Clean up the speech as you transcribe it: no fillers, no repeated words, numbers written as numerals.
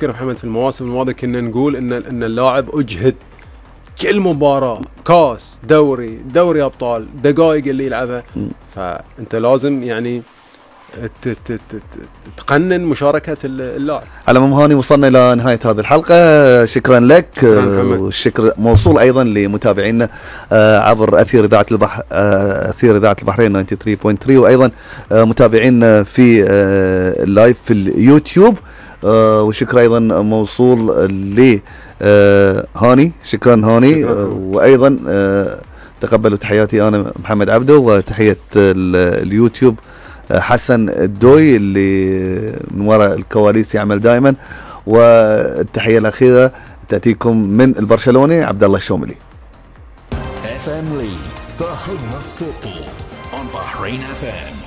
تذكر محمد في المواسم الماضية كنا نقول ان اللاعب اجهد كل مباراة، كاس، دوري ابطال، دقائق اللي يلعبها، فانت لازم يعني تقنن مشاركة اللاعب. على العموم هاني وصلنا إلى نهاية هذه الحلقة، شكرا لك، والشكر موصول أيضا لمتابعينا عبر أثير إذاعة البحرين 93.3، وأيضا متابعينا في اللايف في اليوتيوب، وشكرا أيضا موصول ل هاني. شكرا هاني، وأيضا تقبلوا تحياتي أنا محمد عبده، وتحية اليوتيوب حسن الدوي اللي من وراء الكواليس يعمل دائما، والتحية الأخيرة تأتيكم من البرشلوني عبد الله الشوملي. FM League, the home of football on Bahrain FM.